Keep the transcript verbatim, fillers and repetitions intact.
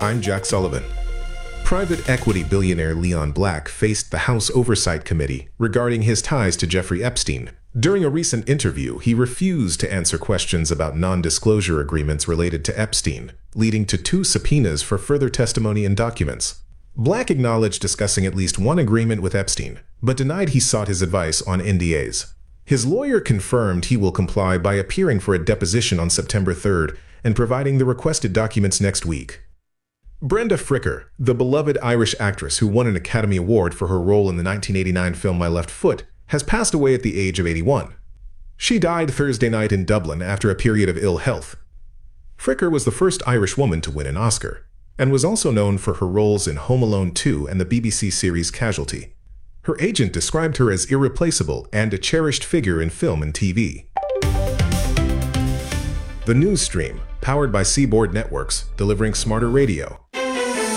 I'm Jack Sullivan. Private equity billionaire Leon Black faced the House Oversight Committee regarding his ties to Jeffrey Epstein. During a recent interview, he refused to answer questions about non-disclosure agreements related to Epstein, leading to two subpoenas for further testimony and documents. Black acknowledged discussing at least one agreement with Epstein, but denied he sought his advice on N D As. His lawyer confirmed he will comply by appearing for a deposition on September third and providing the requested documents next week. Brenda Fricker, the beloved Irish actress who won an Academy Award for her role in the nineteen eighty-nine film My Left Foot, has passed away at the age of eighty-one. She died Thursday night in Dublin after a period of ill health. Fricker was the first Irish woman to win an Oscar, and was also known for her roles in Home Alone two and the B B C series Casualty. Her agent described her as irreplaceable and a cherished figure in film and T V. The News Stream, powered by Seaboard Networks, delivering smarter radio.